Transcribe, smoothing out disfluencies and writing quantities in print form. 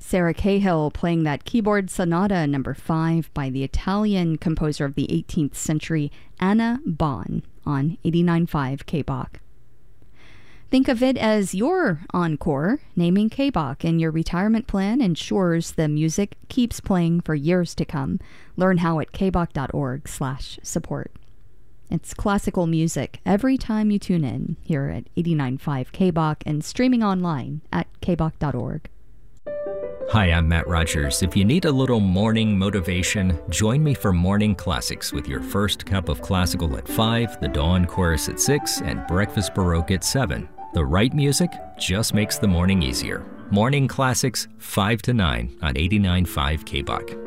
Sarah Cahill playing that keyboard sonata number 5 by the Italian composer of the 18th century, Anna Bonn, on 89.5 KBOK. Think of it as your encore. Naming KBOK in your retirement plan ensures the music keeps playing for years to come. Learn how at kbok.org/support. It's classical music every time you tune in here at 89.5 KBOK and streaming online at kbok.org. Hi, I'm Matt Rogers. If you need a little morning motivation, join me for Morning Classics with your first cup of classical at 5, the Dawn Chorus at 6, and Breakfast Baroque at 7. The right music just makes the morning easier. Morning Classics, 5 to 9 on 89.5 KBOK.